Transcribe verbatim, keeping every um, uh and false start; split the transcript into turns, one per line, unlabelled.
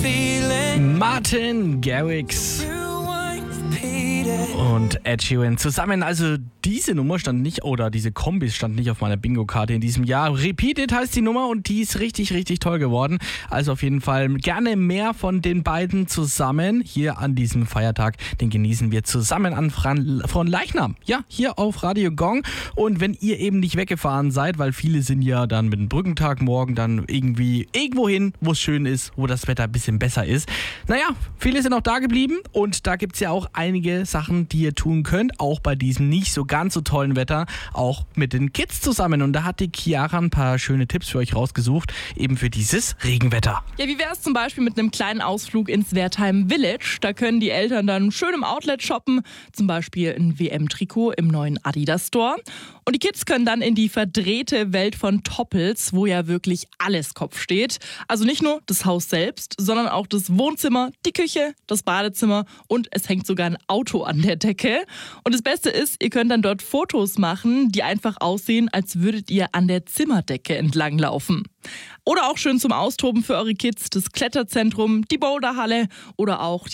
Martin Garrix und Ed Sheeran zusammen. Also diese Nummer stand nicht, oder diese Kombis stand nicht auf meiner Bingo-Karte in diesem Jahr. Repeated heißt die Nummer und die ist richtig, richtig toll geworden. Also auf jeden Fall gerne mehr von den beiden zusammen hier an diesem Feiertag. Den genießen wir zusammen an von Leichnam. Ja, hier auf Radio Gong. Und wenn ihr eben nicht weggefahren seid, weil viele sind ja dann mit dem Brückentag morgen dann irgendwie irgendwo hin, wo es schön ist, wo das Wetter ein bisschen besser ist. Naja, viele sind auch da geblieben und da gibt es ja auch einige Sachen, die ihr tun könnt, auch bei diesem nicht so ganz so tollen Wetter, auch mit den Kids zusammen. Und da hat die Chiara ein paar schöne Tipps für euch rausgesucht, eben für dieses Regenwetter.
Ja, wie wäre es zum Beispiel mit einem kleinen Ausflug ins Wertheim Village? Da können die Eltern dann schön im Outlet shoppen, zum Beispiel ein W M-Trikot im neuen Adidas Store. Und die Kids können dann in die verdrehte Welt von Toppels, wo ja wirklich alles Kopf steht. Also nicht nur das Haus selbst, sondern auch das Wohnzimmer, die Küche, das Badezimmer und es hängt sogar ein Auto an der Decke. Und das Beste ist, ihr könnt dann dort Fotos machen, die einfach aussehen, als würdet ihr an der Zimmerdecke entlanglaufen. Oder auch schön zum Austoben für eure Kids das Kletterzentrum, die Boulderhalle oder auch die